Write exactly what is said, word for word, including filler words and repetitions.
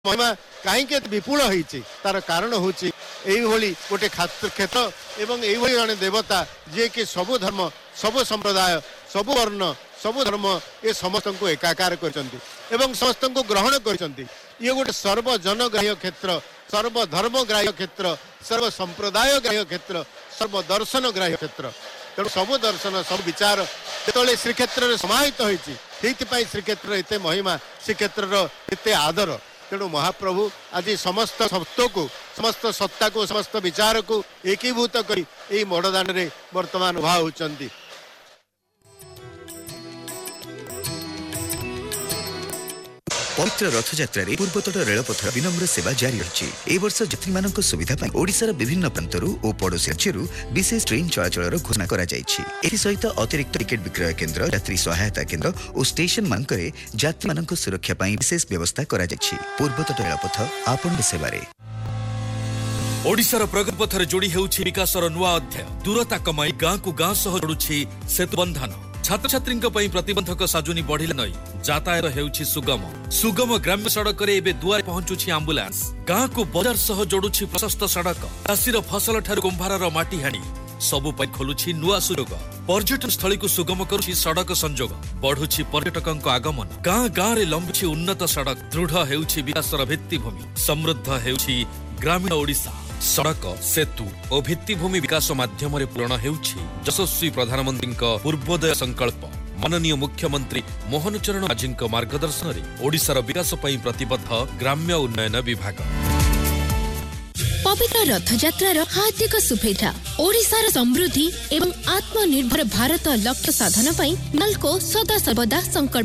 महिमा कहीं विपुल होती तार कारण हूँ गोटे क्षेत्र एवं यही जड़े देवता जी कि सबु धर्म सबु संप्रदाय सबु वर्ण सबु धर्म ये समस्त को एकाकार कर समस्त को ग्रहण कर गोटे सर्वजनग्राह्य क्षेत्र सर्वधर्मग्राह्य क्षेत्र सर्व संप्रदाय ग्राह्य क्षेत्र सर्वदर्शन ग्राह्य क्षेत्र तेणु सबु दर्शन सब विचार जो श्रीक्षेत्र समाहित होती श्रीक्षेत्र एत महिमा श्रीक्षेत्र एत आदर तेणु महाप्रभु आज समस्त सत्व को समस्त सत्ता को समस्त विचार को एकीभूत कर मोड़दान में वर्तमान उभा होती। पवित्र रथयात्रा पूर्वतट रेलपथर विनम्र सेवा जारी रही ए वर्ष यात्री मान सुविधा ओडिशार विभिन्न प्रांतरू और पड़ोसी राज्यरू विशेष ट्रेन चलाचल घोषणा करा सहित अतिरिक्त टिकेट विक्रय केन्द्र यात्री सहायता केन्द्र और स्टेशन मानकरे यात्री मान सुरक्षा विशेष व्यवस्था करा पूर्वतट रेलपथ आपण सेवारे ओडिशार प्रगति पथर जोड़ी हेउछि विकासर नुआ अध्याय दूरता कमाई गाँ को गाँ सह जोड़ुछि सेतु बंधन छात्र छात्री प्रतिबंधक साजुनी बढ़िले नई यातायात हेउछि सुगम सुगम ग्राम्य सड़क रे एबे दुआर पहुंचुछि एम्बुलेंस गाँ को बाजार सह जोड़ुछि प्रशस्त सड़क चाषीर फसल ठारू कुंभारर माटी हाणी सबु पई खोलुछि नुआ सुयोग पर्यटन स्थली को सुगम करुछि सड़क संजोग बढ़ुछि पर्यटकक आगमन गाँ गाँ रे लंबुछि उन्नत सड़क दृढ़ हेउछि विकासर भित्तिभूमि समृद्ध हेउछि ग्रामीण ओडिशा सड़क सेतु और भित्तिभूमि विकास माध्यम पूर्ण हेउछि यशस्वी प्रधानमंत्री पूर्वोदय संकल्प माननीय मुख्यमंत्री मोहन चरण माझी मार्गदर्शन में ओडिशार विकास पई प्रतिबद्ध ग्राम्य उन्नयन विभाग। पवित्र रथयात्रार हार्दिक शुभेच्छा ओडिशार समृद्धि एवं आत्मनिर्भर भारत लक्ष्य साधन पई नाल्को सदा सर्वदा संकल्प